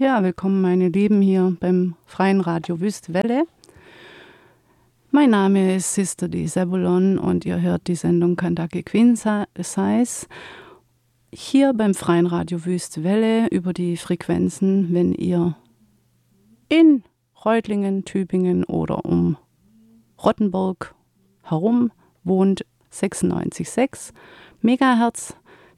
Ja, willkommen meine Lieben hier beim Freien Radio Wüstwelle. Mein Name ist Sister D. Sebulon und ihr hört die Sendung Kentucky Queen Size hier beim Freien Radio Wüstwelle über die Frequenzen, wenn ihr in Reutlingen, Tübingen oder um Rottenburg herum wohnt, 96,6 Megahertz,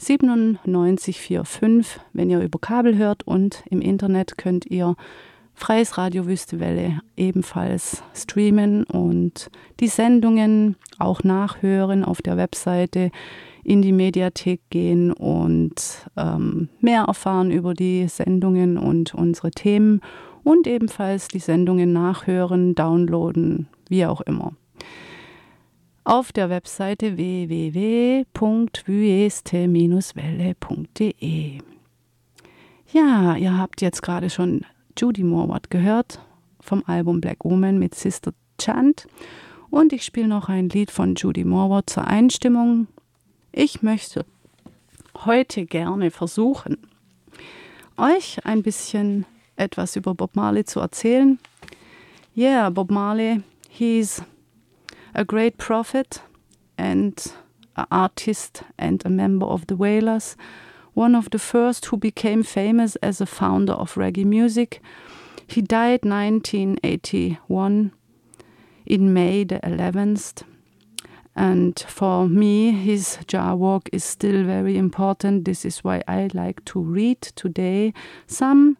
97,45, wenn ihr über Kabel hört, und im Internet könnt ihr Freies Radio Wüstewelle ebenfalls streamen und die Sendungen auch nachhören, auf der Webseite in die Mediathek gehen und mehr erfahren über die Sendungen und unsere Themen und ebenfalls die Sendungen nachhören, downloaden, wie auch immer. Auf der Webseite www.wüste-welle.de. Ja, ihr habt jetzt gerade schon Judy Mowatt gehört vom Album Black Woman mit Sister Chant, und ich spiele noch ein Lied von Judy Mowatt zur Einstimmung. Ich möchte heute gerne versuchen, euch ein bisschen etwas über Bob Marley zu erzählen. Yeah, Bob Marley, he's a great prophet and an artist and a member of the Wailers, one of the first who became famous as a founder of reggae music. He died 1981 in May the 11th. And for me, his jar walk is still very important. This is why I like to read today some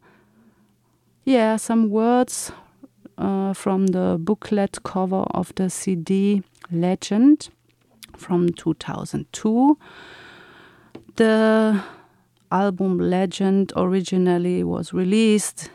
words from the booklet cover of the CD Legend from 2002. The album Legend originally was released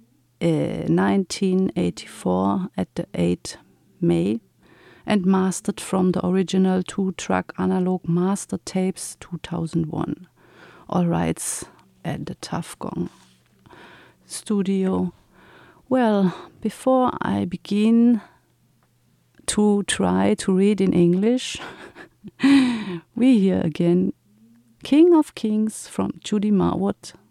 1984 at the 8th May and mastered from the original 2-track analog master tapes 2001. All rights at the Tough Gong studio. Well, before I begin to try to read in English, we hear again King of Kings from Judy Mowatt